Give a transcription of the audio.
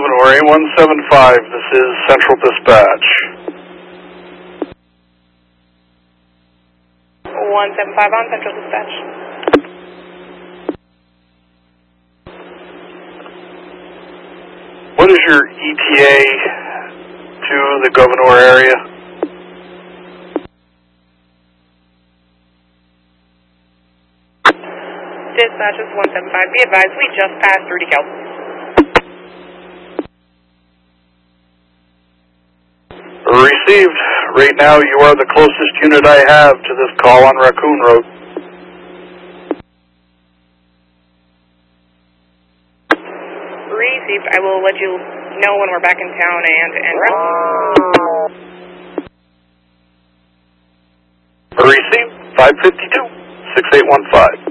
Gouverneur, 8175. This is Central Dispatch. 175 on Central Dispatch. What is your ETA to the Gouverneur area? Dispatch is 175. Be advised, we just passed through decal. Received. Right now, you are the closest unit I have to this call on Raccoon Road. Received. I will let you know when we're back in town and Received. 552 6815.